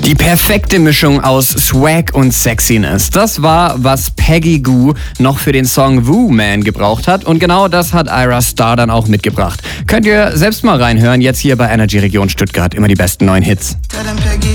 Die perfekte Mischung aus Swag und Sexiness. Das war, was Peggy Gou noch für den Song Woo Man gebraucht hat. Und genau das hat Ayra Starr dann auch mitgebracht. Könnt ihr selbst mal reinhören, jetzt hier bei Energy Region Stuttgart. Immer die besten neuen Hits.